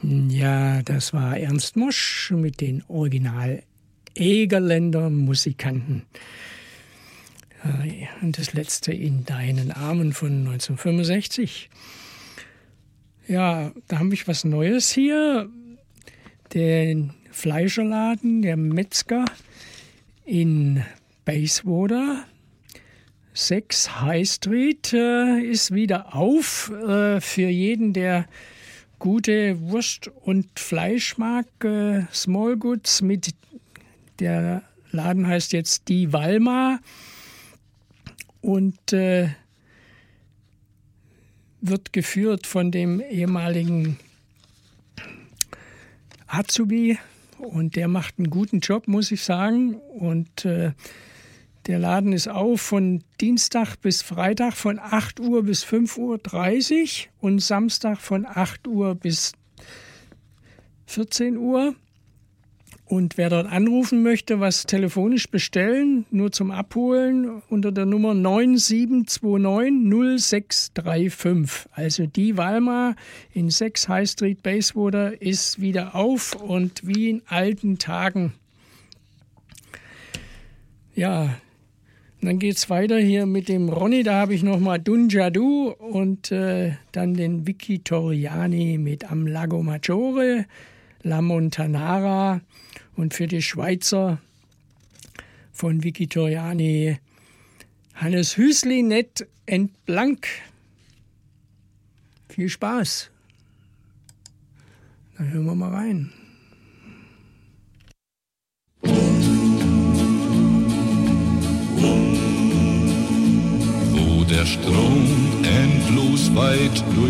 Ja, das war Ernst Mosch mit den Original Egerländer Musikanten. Und das letzte In deinen Armen von 1965. Ja, da habe ich was Neues hier. Den Fleischerladen, der Metzger in Bayswater, 6 High Street, ist wieder auf für jeden, der gute Wurst und Fleisch mag. Small Goods mit, der Laden heißt jetzt Die Walma und wird geführt von dem ehemaligen Azubi und der macht einen guten Job, muss ich sagen. Und der Laden ist auf von Dienstag bis Freitag von 8 Uhr bis 5:30 Uhr und Samstag von 8 Uhr bis 14 Uhr. Und wer dort anrufen möchte, was telefonisch bestellen, nur zum Abholen unter der Nummer 9729 0635. Also die Walma in 6 High Street Bayswater ist wieder auf und wie in alten Tagen. Ja, dann geht's weiter hier mit dem Ronny. Da habe ich nochmal Dunjadu und dann den Vicky Toriani mit Am Lago Maggiore, La Montanara. Und für die Schweizer von Vicky Toriani Hannes Hüsli Nett Blank. Viel Spaß. Dann hören wir mal rein. Wo der Strom endlos weit durch